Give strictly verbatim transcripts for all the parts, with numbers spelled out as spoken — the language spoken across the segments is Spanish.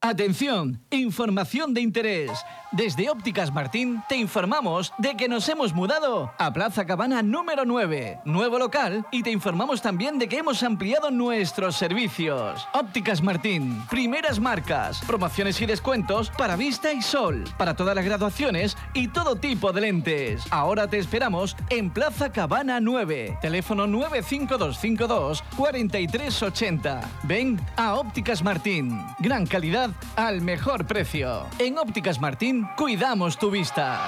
Atención, información de interés. Desde Ópticas Martín te informamos de que nos hemos mudado a Plaza Cabana número nueve, nuevo local, y te informamos también de que hemos ampliado nuestros servicios. Ópticas Martín, primeras marcas, promociones y descuentos para vista y sol, para todas las graduaciones y todo tipo de lentes. Ahora te esperamos en Plaza Cabana nueve, teléfono nueve cinco dos cinco dos cuatro tres ocho cero. Ven a Ópticas Martín, gran calidad al mejor precio. En Ópticas Martín cuidamos tu vista.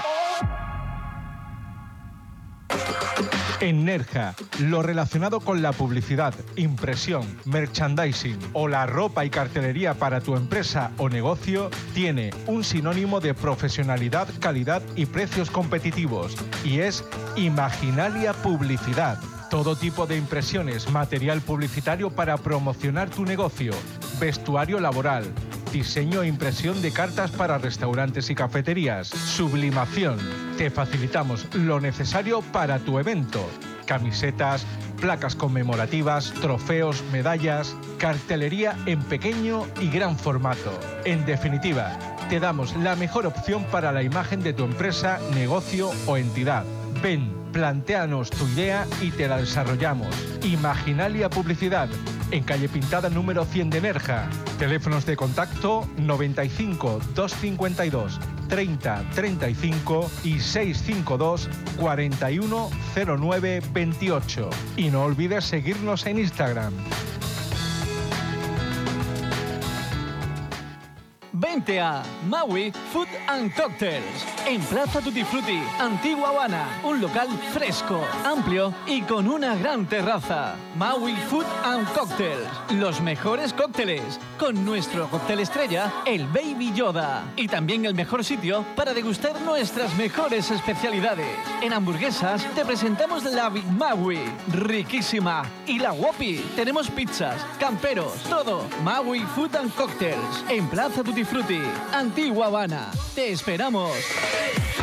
En Nerja, lo relacionado con la publicidad, impresión, merchandising o la ropa y cartelería para tu empresa o negocio tiene un sinónimo de profesionalidad, calidad y precios competitivos, y es Imaginalia Publicidad. Todo tipo de impresiones, material publicitario para promocionar tu negocio, vestuario laboral, diseño e impresión de cartas para restaurantes y cafeterías, sublimación. Te facilitamos lo necesario para tu evento. Camisetas, placas conmemorativas, trofeos, medallas, cartelería en pequeño y gran formato. En definitiva, te damos la mejor opción para la imagen de tu empresa, negocio o entidad. Ven, plantéanos tu idea y te la desarrollamos. Imaginalia Publicidad, en calle Pintada número cien de Nerja. Teléfonos de contacto noventa y cinco, doscientos cincuenta y dos, treinta, treinta y cinco y seiscientos cincuenta y dos, cuarenta y uno, cero nueve, veintiocho. Y no olvides seguirnos en Instagram. Vente a Maui Food and Cocktails, en Plaza Tutti Frutti, Antigua Habana. Un local fresco, amplio y con una gran terraza. Maui Food and Cocktails, los mejores cócteles, con nuestro cóctel estrella, el Baby Yoda. Y también el mejor sitio para degustar nuestras mejores especialidades. En hamburguesas te presentamos la Big Maui, riquísima. Y la Whoppi, tenemos pizzas, camperos, todo. Maui Food and Cocktails, en Plaza Tutti Frutti, Antigua Habana. ¡Te esperamos!